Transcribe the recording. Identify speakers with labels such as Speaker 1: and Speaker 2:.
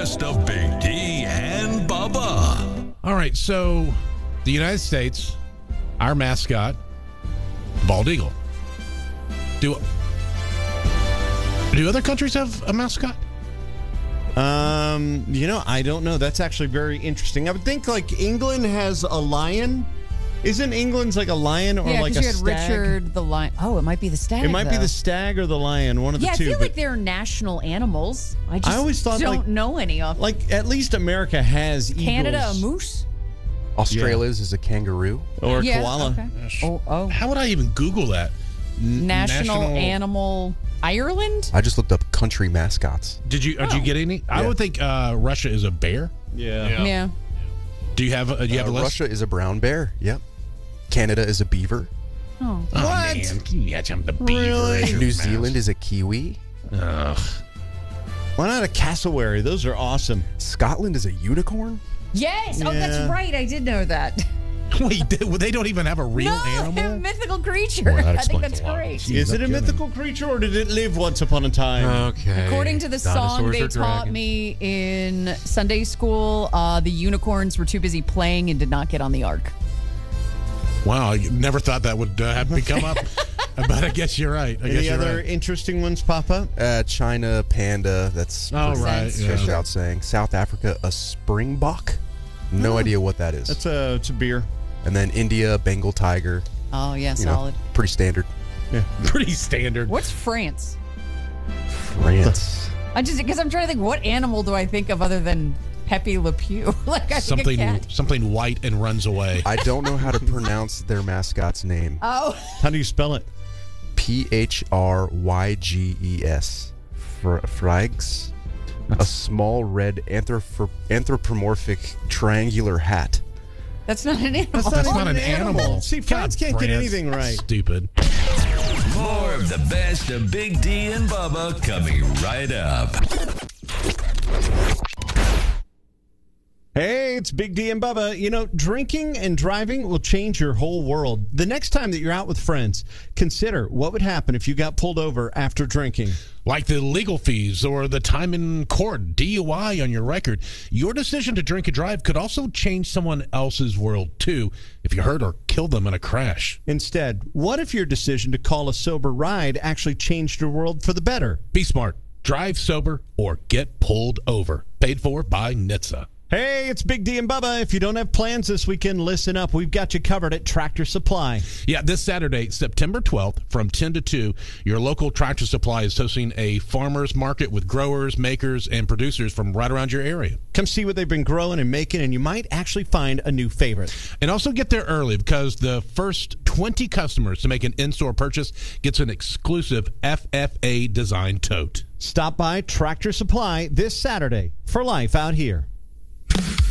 Speaker 1: best of Big D and Bubba.
Speaker 2: All right, so the United States, our mascot, bald eagle. Do other countries have a mascot?
Speaker 3: I don't know. That's actually very interesting. I would think like England has a lion. Isn't England's like a lion or like a
Speaker 4: you had
Speaker 3: stag?
Speaker 4: Richard the lion. Oh, it might be the stag.
Speaker 3: It might be
Speaker 4: though.
Speaker 3: the stag or the lion, one of the
Speaker 4: Yeah,
Speaker 3: two.
Speaker 4: I feel like they're national animals. I
Speaker 3: always thought,
Speaker 4: don't know any of them.
Speaker 3: like at least America has
Speaker 4: Canada,
Speaker 3: eagles.
Speaker 4: a moose?
Speaker 5: Australia's is a kangaroo.
Speaker 3: Or a
Speaker 4: Yes,
Speaker 3: koala.
Speaker 4: okay. Oh.
Speaker 2: How would I even Google that?
Speaker 4: National animal Ireland?
Speaker 5: I just looked up country mascots.
Speaker 2: Did you get any? I would think Russia is a bear.
Speaker 4: Yeah.
Speaker 2: Do you have a list?
Speaker 5: Russia is a brown bear. Yep. Canada is a beaver.
Speaker 4: Oh.
Speaker 2: Oh,
Speaker 3: What?
Speaker 2: man. Yeah, the beaver
Speaker 3: Really?
Speaker 2: is your
Speaker 5: New
Speaker 2: mascot.
Speaker 5: Zealand is a kiwi.
Speaker 2: Ugh.
Speaker 3: Why not a cassowary? Those are awesome.
Speaker 5: Scotland is a unicorn.
Speaker 4: Yes. Oh,
Speaker 3: Yeah.
Speaker 4: that's right. I did know that.
Speaker 2: Wait, they don't even have a real
Speaker 4: no, they're a
Speaker 2: animal?
Speaker 4: mythical creature.
Speaker 2: Boy, that
Speaker 4: I think
Speaker 2: explains
Speaker 4: that's
Speaker 2: a lot.
Speaker 4: great.
Speaker 2: Jeez,
Speaker 3: Is it
Speaker 2: no
Speaker 3: a
Speaker 2: kidding.
Speaker 3: mythical creature or did it live once upon a time?
Speaker 5: Okay.
Speaker 4: According to the song they taught me in Sunday school, the unicorns were too busy playing and did not get on the ark.
Speaker 2: Wow, I never thought that would have become up. But I guess you're right.
Speaker 3: Any other interesting ones pop up?
Speaker 5: China, panda. That's
Speaker 2: Oh,
Speaker 5: pretty
Speaker 2: right.
Speaker 5: goes
Speaker 2: Yeah.
Speaker 5: without saying. South Africa, a springbok. No idea what that is.
Speaker 3: It's a beer.
Speaker 5: And then India, Bengal tiger.
Speaker 4: Oh, yeah,
Speaker 5: You know,
Speaker 4: solid.
Speaker 5: pretty standard.
Speaker 2: Pretty standard.
Speaker 4: What's France?
Speaker 5: France.
Speaker 4: Because I'm trying to think, what animal do I think of other than Pepe Le Pew? Like I think a cat.
Speaker 2: Something white and runs away.
Speaker 5: I don't know how to pronounce their mascot's name.
Speaker 4: Oh,
Speaker 3: How do you spell it?
Speaker 5: Phryges. Frags. A small red anthropomorphic triangular hat.
Speaker 4: that's not an animal.
Speaker 2: That's not an animal.
Speaker 3: See, France can't get anything right.
Speaker 2: Stupid.
Speaker 1: More of the best of Big D and Bubba coming right up.
Speaker 3: Hey, it's Big D and Bubba. You know, drinking and driving will change your whole world. The next time that you're out with friends, consider what would happen if you got pulled over after drinking.
Speaker 2: Like the legal fees or the time in court, DUI on your record. Your decision to drink and drive could also change someone else's world, too, if you hurt or kill them in a crash.
Speaker 3: Instead, what if your decision to call a sober ride actually changed your world for the better?
Speaker 2: Be smart. Drive sober or get pulled over. Paid for by NHTSA.
Speaker 3: Hey, it's Big D and Bubba. If you don't have plans this weekend, listen up. We've got you covered at Tractor Supply.
Speaker 2: Yeah, this Saturday, September 12th, from 10 to 2, your local Tractor Supply is hosting a farmers market with growers, makers, and producers from right around your area.
Speaker 3: Come see what they've been growing and making, and you might actually find a new favorite.
Speaker 2: And also get there early because the first 20 customers to make an in-store purchase gets an exclusive FFA design tote.
Speaker 3: Stop by Tractor Supply this Saturday for life out here.